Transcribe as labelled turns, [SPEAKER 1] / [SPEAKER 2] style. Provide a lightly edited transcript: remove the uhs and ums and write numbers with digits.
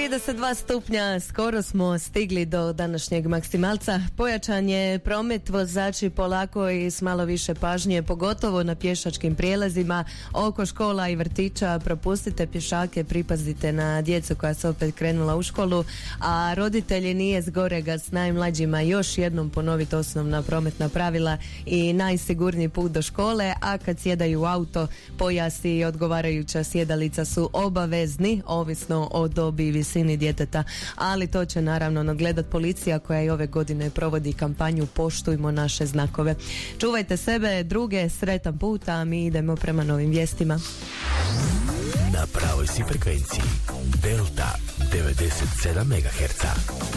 [SPEAKER 1] 32 stupnja, skoro smo stigli do današnjeg maksimalca. Pojačan je promet, vozači polako i s malo više pažnje, pogotovo na pješačkim prijelazima oko škola i vrtića. Propustite pješake, pripazite na djecu koja se opet krenula u školu, a roditelji nije zgorega s najmlađima još jednom ponoviti osnovna prometna pravila i najsigurniji put do škole, a kad sjedaju u auto, pojas i odgovarajuća sjedalica su obavezni, ovisno o dobi i visini djeteta, ali to će naravno nadgledat policija koja i ove godine provodi kampanju Poštujmo naše znakove. Čuvajte sebe, druge, sretan put, a mi idemo prema novim vijestima.
[SPEAKER 2] Na pravoj si frekvenciji Delta 97 MHz.